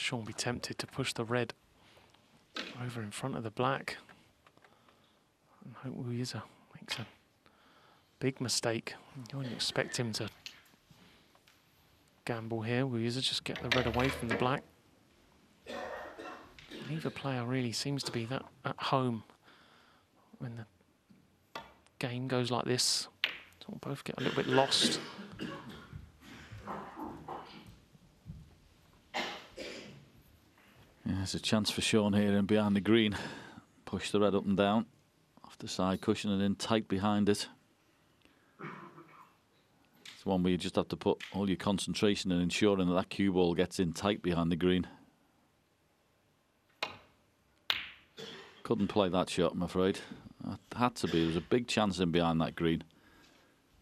Sean be tempted to push the red over in front of the black. And hope Wu Yize makes a big mistake. You wouldn't expect him to gamble here. Wu Yize just get the red away from the black. Neither player really seems to be that at home when the game goes like this. So we'll both get a little bit lost. Yeah, there's a chance for Sean here and behind the green. Push the red up and down. Off the side cushion and in tight behind it. It's one where you just have to put all your concentration in ensuring that that cue ball gets in tight behind the green. Couldn't play that shot, I'm afraid. It had to be. There was a big chance in behind that green.